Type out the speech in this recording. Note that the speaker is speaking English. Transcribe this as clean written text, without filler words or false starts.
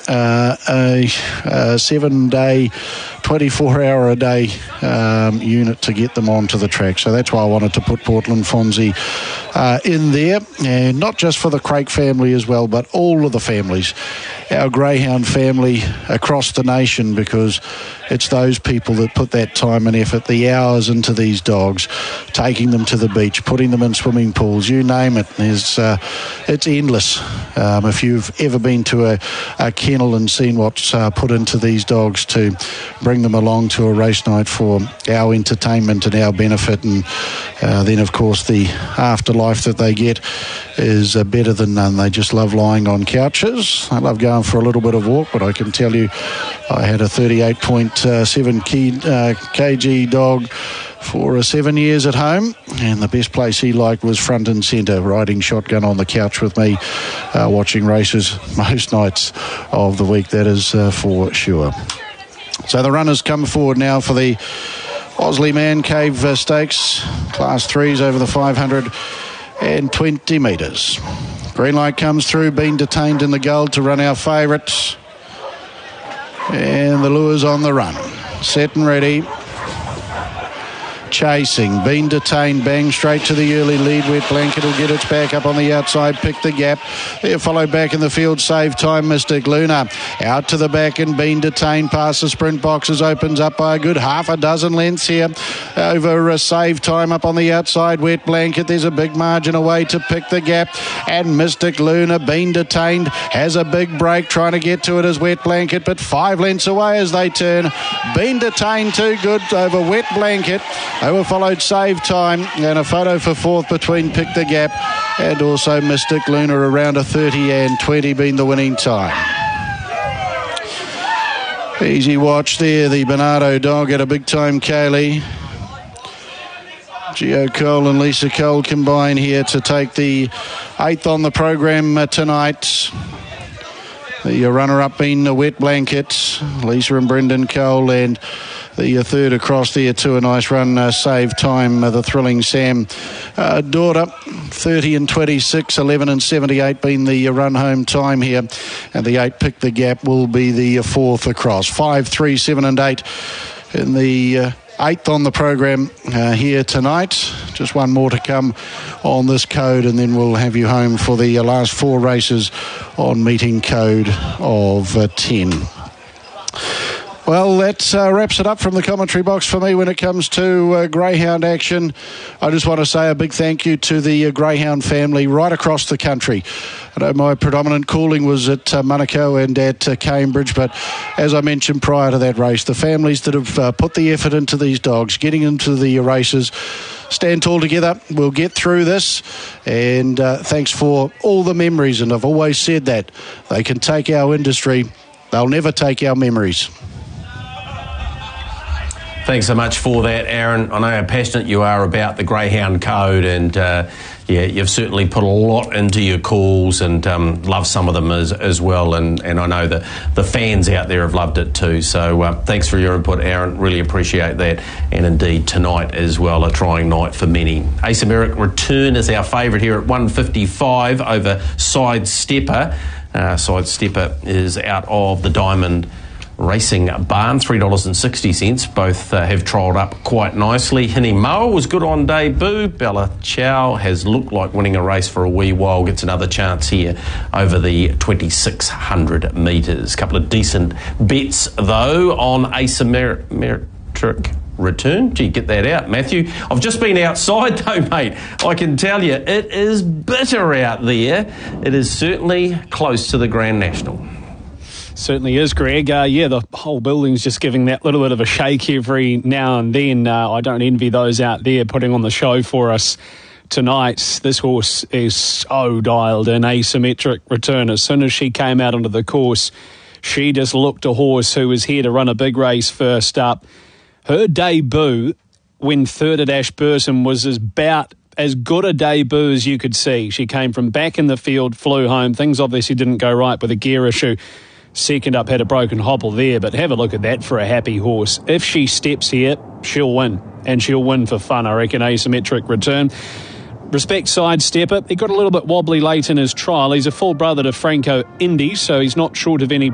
a 7-day, 24-hour-a-day unit to get them onto the track. So that's why I wanted to put Portland Fonzie in there, and not just for the Craik family as well, but all of the families, our greyhound family across the nation, because it's those people that put that time and effort, the hours into these dogs, taking them to the beach, putting them in swimming pools, you name it. It's endless. If you've ever been to a kennel and seen what's put into these dogs to bring them along to a race night for our entertainment and our benefit, and then of course the afterlife that they get is better than none. They just love lying on couches. They love going for a little bit of walk, but I can tell you I had a 38.7 kg dog for 7 years at home, and the best place he liked was front and centre, riding shotgun on the couch with me, watching races most nights of the week, that is for sure. So the runners come forward now for the Osley Man Cave Stakes, Class 3s over the 520 metres. Green light comes through, being detained in the gold to run our favourites. And the lure's on the run. Set and ready. Chasing, been detained, bang straight to the early lead. Wet Blanket will get its back up on the outside, pick the gap. There, followed back in the field, Save Time, Mystic Luna. Out to the back and been detained past the sprint boxes, opens up by a good half a dozen lengths here. Over Save Time up on the outside, Wet Blanket. There's a big margin away to pick the gap. And Mystic Luna, been detained, has a big break, trying to get to it as Wet Blanket, but 5 lengths away as they turn. Been detained too good over Wet Blanket. They were followed Save Time, and a photo for fourth between Pick the Gap and also Mystic Luna, around a 30 and 20 being the winning time. Easy watch there, the Bernardo dog at a big time Kaylee. Gio Cole and Lisa Cole combine here to take the 8th on the program tonight. The runner-up being the Wet Blanket, Lisa and Brendan Cole, and the third across there to a nice run, Save Time, the thrilling Sam daughter. 30 and 26, 11 and 78 being the run home time here, and the 8 Pick the Gap will be the fourth across. 5, 3, 7 and 8 in the 8th on the program here tonight. Just one more to come on this code, and then we'll have you home for the last 4 races on meeting code of 10. Well, that wraps it up from the commentary box for me when it comes to greyhound action. I just want to say a big thank you to the greyhound family right across the country. I know my predominant calling was at Manukau and at Cambridge, but as I mentioned prior to that race, the families that have put the effort into these dogs, getting into the races, stand tall together. We'll get through this, and thanks for all the memories. And I've always said that they can take our industry, they'll never take our memories. Thanks so much for that, Aaron. I know how passionate you are about the Greyhound Code, and you've certainly put a lot into your calls, and love some of them as well, and I know that the fans out there have loved it too. So thanks for your input, Aaron. Really appreciate that, and indeed tonight as well, a trying night for many. Asymmetric Return is our favourite here at 155 over Sidestepper. Sidestepper is out of the Diamond Racing Barn, $3.60. Both have trialled up quite nicely. Hini Moa was good on debut. Bella Chow has looked like winning a race for a wee while. Gets another chance here over the 2,600 metres. Couple of decent bets, though, on Asymmetric Return. Gee, get that out, Matthew. I've just been outside, though, mate. I can tell you, it is bitter out there. It is certainly close to the Grand National. Certainly is, Greg. The whole building's just giving that little bit of a shake every now and then. I don't envy those out there putting on the show for us tonight. This horse is so dialed in. Asymmetric Return. As soon as she came out onto the course, she just looked a horse who was here to run a big race first up. Her debut when third at Ashburton was about as good a debut as you could see. She came from back in the field, flew home. Things obviously didn't go right with a gear issue. Second up had a broken hobble there, but have a look at that for a happy horse. If she steps here, she'll win, and she'll win for fun, I reckon. Asymmetric Return. Respect Sidestepper. He got a little bit wobbly late in his trial. He's a full brother to Franco Indy, so he's not short of any